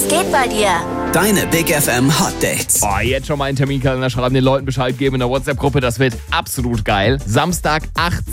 Was geht bei dir? Deine Big FM Hot Dates. Oh, jetzt schon mal einen Terminkalender schreiben, den Leuten Bescheid geben in der WhatsApp-Gruppe. Das wird absolut geil. Samstag,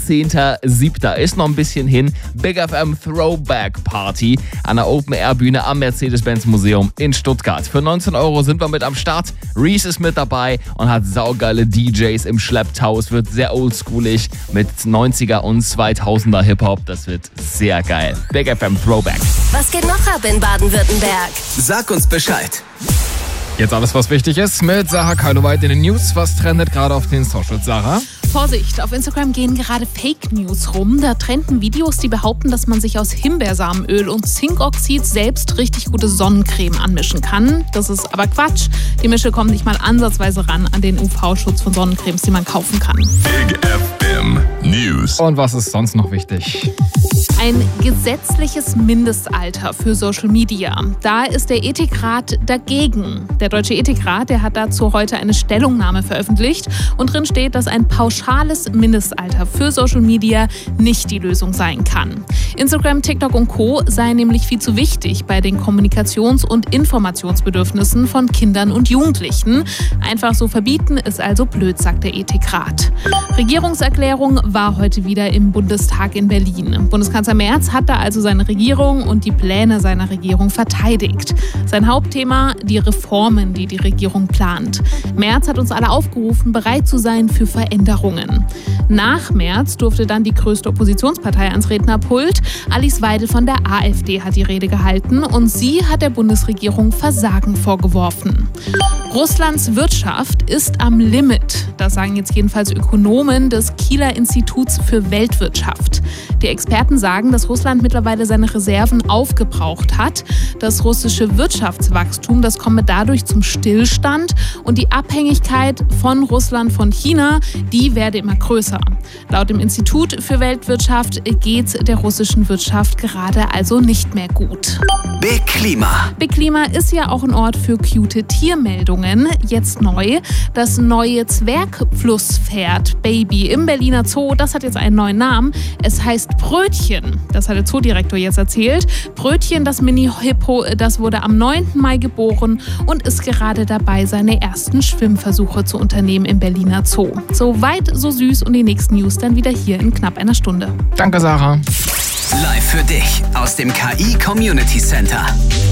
18.07. ist noch ein bisschen hin. Big FM Throwback Party an der Open-Air-Bühne am Mercedes-Benz-Museum in Stuttgart. Für 19 € sind wir mit am Start. Reese ist mit dabei und hat saugeile DJs im Schlepptau. Es wird sehr oldschoolig mit 90er und 2000er Hip-Hop. Das wird sehr geil. Big FM Throwback. Was geht noch ab in Baden-Württemberg? Sag uns Bescheid. Jetzt alles, was wichtig ist, mit Sarah Kaloweit in den News. Was trendet gerade auf den Socials, Sarah? Vorsicht, auf Instagram gehen gerade Fake News rum. Da trenden Videos, die behaupten, dass man sich aus Himbeersamenöl und Zinkoxid selbst richtig gute Sonnencreme anmischen kann. Das ist aber Quatsch. Die Mische kommt nicht mal ansatzweise ran an den UV-Schutz von Sonnencremes, die man kaufen kann. Big FM News. Und was ist sonst noch wichtig? Ein gesetzliches Mindestalter für Social Media. Da ist der Ethikrat dagegen. Der Deutsche Ethikrat, der hat dazu heute eine Stellungnahme veröffentlicht. Und drin steht, dass ein pauschales Mindestalter für Social Media nicht die Lösung sein kann. Instagram, TikTok und Co. seien nämlich viel zu wichtig bei den Kommunikations- und Informationsbedürfnissen von Kindern und Jugendlichen. Einfach so verbieten ist also blöd, sagt der Ethikrat. Regierungserklärung war heute wieder im Bundestag in Berlin. Bundeskanzler Merz hat da also seine Regierung und die Pläne seiner Regierung verteidigt. Sein Hauptthema, die Reformen, die die Regierung plant. Merz hat uns alle aufgerufen, bereit zu sein für Veränderungen. Nach Merz durfte dann die größte Oppositionspartei ans Rednerpult. Alice Weidel von der AfD hat die Rede gehalten und sie hat der Bundesregierung Versagen vorgeworfen. Russlands Wirtschaft ist am Limit. Das sagen jetzt jedenfalls Ökonomen des Kieler Instituts für Weltwirtschaft. Die Experten sagen, dass Russland mittlerweile seine Reserven aufgebraucht hat. Das russische Wirtschaftswachstum, das komme dadurch zum Stillstand und die Abhängigkeit von Russland von China, die werde immer größer. Laut dem Institut für Weltwirtschaft geht der russischen Wirtschaft gerade also nicht mehr gut. Big Klima. Big Klima ist ja auch ein Ort für cute Tiermeldungen. Jetzt neu. Das neue Zwergflusspferd Baby im Berliner Zoo, das hat jetzt einen neuen Namen. Es heißt Brötchen. Das hat der Zoodirektor jetzt erzählt. Brötchen, das Mini-Hippo, das wurde am 9. Mai geboren und ist gerade dabei, seine ersten Schwimmversuche zu unternehmen im Berliner Zoo. So weit, so süß und die nächsten News dann wieder hier in knapp einer Stunde. Danke, Sarah. Live für dich aus dem KI Community Center.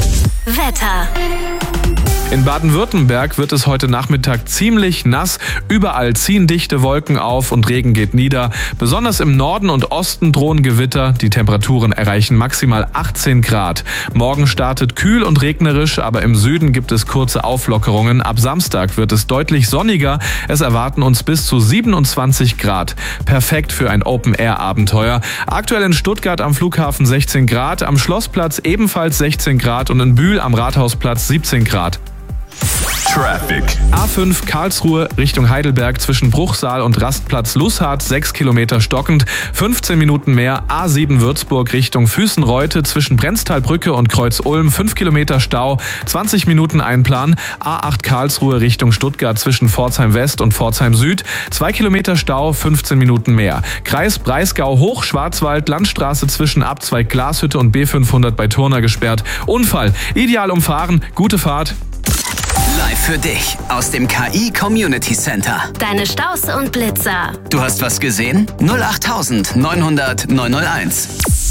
Wetter. In Baden-Württemberg wird es heute Nachmittag ziemlich nass. Überall ziehen dichte Wolken auf und Regen geht nieder. Besonders im Norden und Osten drohen Gewitter. Die Temperaturen erreichen maximal 18 Grad. Morgen startet kühl und regnerisch, aber im Süden gibt es kurze Auflockerungen. Ab Samstag wird es deutlich sonniger. Es erwarten uns bis zu 27 Grad. Perfekt für ein Open-Air-Abenteuer. Aktuell in Stuttgart am Flughafen 16 Grad, am Schlossplatz ebenfalls 16 Grad und in Bühl am Rathausplatz 17 Grad. Traffic. A5 Karlsruhe Richtung Heidelberg zwischen Bruchsal und Rastplatz Lußhardt 6 Kilometer stockend, 15 Minuten mehr. A7 Würzburg Richtung Füßenreute zwischen Brenztalbrücke und Kreuz-Ulm 5 Kilometer Stau, 20 Minuten Einplan. A8 Karlsruhe Richtung Stuttgart zwischen Pforzheim West und Pforzheim Süd 2 Kilometer Stau, 15 Minuten mehr. Kreis Breisgau Hoch Schwarzwald Landstraße zwischen Abzweig Glashütte und B500 bei Turner gesperrt. Unfall. Ideal umfahren. Gute Fahrt. Live für dich aus dem KI Community Center. Deine Staus und Blitzer. Du hast was gesehen? 08900 901.